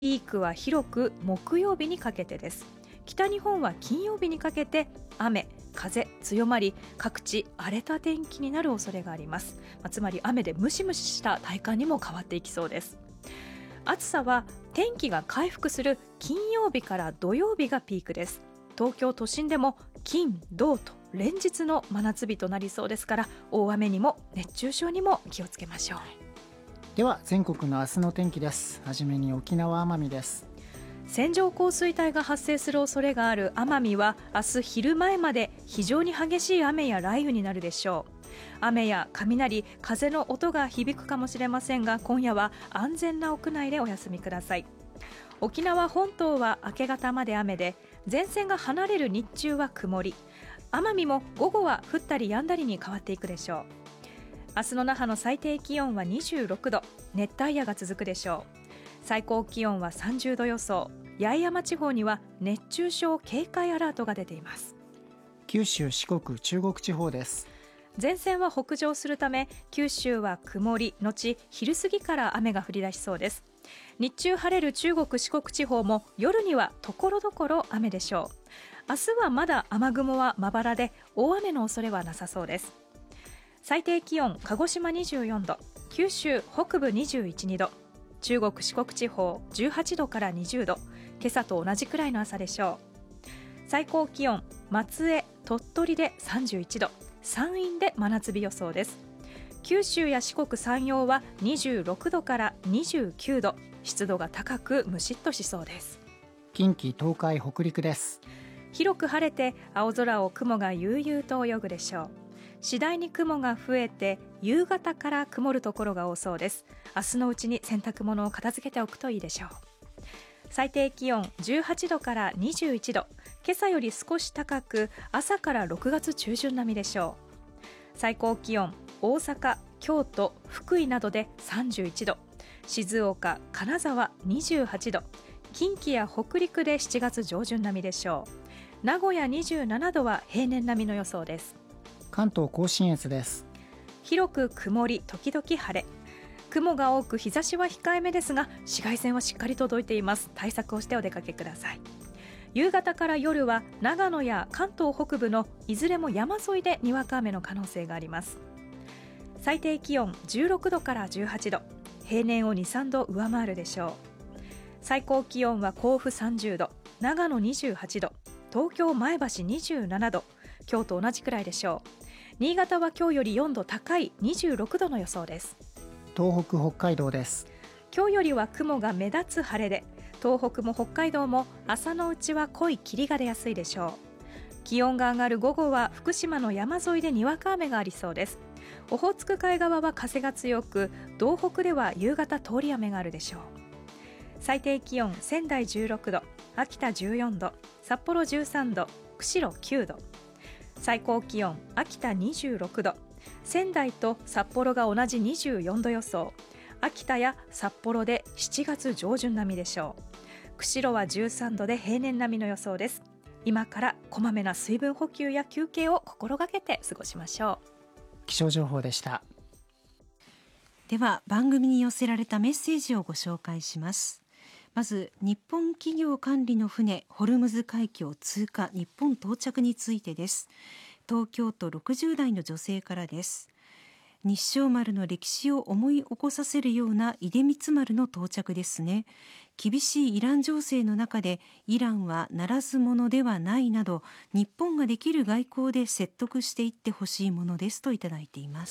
ピークは広く木曜日にかけてです。北日本は金曜日にかけて雨、風強まり、各地荒れた天気になる恐れがあります。つまり雨でムシムシした体感にも変わっていきそうです。暑さは天気が回復する金曜日から土曜日がピークです。東京都心でも金、土と連日の真夏日となりそうですから、大雨にも熱中症にも気をつけましょう。 では全国の明日の天気です。はじめに沖縄・奄美です。 線状降水帯が発生する恐れがある奄美は明日昼前まで非常に激しい雨や雷雨になるでしょう。雨や雷、風の音が響くかもしれませんが、今夜は安全な屋内でお休みください。沖縄本島は明け方まで雨で、前線が離れる日中は曇り、奄美も午後は降ったり止んだりに変わっていくでしょう。明日の那覇の最低気温は26度、熱帯夜が続くでしょう。最高気温は30度予想。八重山地方には熱中症警戒アラートが出ています。 九州、四国、中国地方です。 前線は北上するため、九州は曇りのち昼過ぎから雨が降り出しそうです。日中晴れる中国四国地方も夜にはところどころ雨でしょう。明日はまだ雨雲はまばらで、大雨の恐れはなさそうです。最低気温、鹿児島24度、九州北部21、2度、中国四国地方18度から20度、今朝と同じくらいの朝でしょう。最高気温、松江、鳥取で31度、山陰で真夏日予想です。九州や四国、山陽は26度から29度、湿度が高くムシッとしそうです。 近畿、東海、北陸です。 広く晴れて青空を雲が悠々と泳ぐでしょう。次第に雲が増えて夕方から曇るところが多そうです。明日のうちに洗濯物を片付けておくといいでしょう。最低気温18度から21度、今朝より少し高く、朝から6月中旬並みでしょう。最高気温、大阪、京都、福井などで31度、静岡、金沢28度、近畿や北陸で7月上旬並みでしょう。名古屋27度は平年並みの予想です。 関東甲信越です。 広く曇り時々晴れ、雲が多く日差しは控えめですが、紫外線はしっかり届いています。対策をしてお出かけください。夕方から夜は長野や関東北部のいずれも山沿いでにわか雨の可能性があります。最低気温16度から18度、平年を 2,3 度上回るでしょう。最高気温は甲府30度、長野28度、東京前橋27度、今日と同じくらいでしょう。新潟は今日より4度高い26度の予想です。 東北、北海道です。 今日よりは雲が目立つ晴れで、東北も北海道も朝のうちは濃い霧が出やすいでしょう。気温が上がる午後は福島の山沿いでにわか雨がありそうです。オホーツク海側は風が強く、道北では夕方通り雨があるでしょう。最低気温仙台16度、秋田14度、札幌13度、釧路9度。最高気温秋田26度、仙台と札幌が同じ24度予想。秋田や札幌で7月上旬並みでしょう。釧路は13度で平年並みの予想です。今からこまめな水分補給や休憩を心がけて過ごしましょう。 気象情報でした。 では番組に寄せられたメッセージをご紹介します。まず、日本企業管理の船ホルムズ海峡通過日本到着についてです。東京都60代の女性からです。日照丸の歴史を思い起こさせるような出光丸の到着ですね。厳しいイラン情勢の中で、イランはならず者ではないなど、日本ができる外交で説得していってほしいものですといただいています。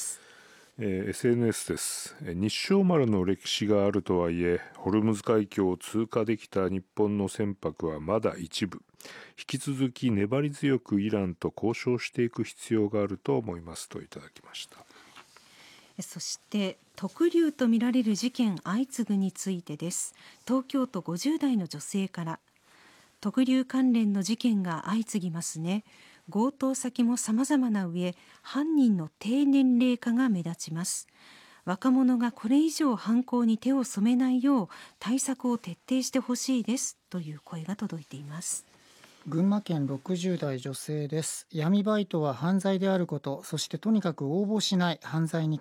SNS です。日照丸の歴史があるとはいえ、ホルムズ海峡を通過できた日本の船舶はまだ一部。引き続き粘り強くイランと交渉していく必要があると思いますといただきました。 そして特竜とみられる事件相次ぐについてです。東京都50代の女性から、特竜関連の事件が相次ぎますね。強盗先も様々な上、犯人の低年齢化が目立ちます。若者がこれ以上犯行に手を染めないよう対策を徹底してほしいですという声が届いています。 群馬県60代女性です。闇バイトは犯罪であること、そしてとにかく応募しない、犯罪に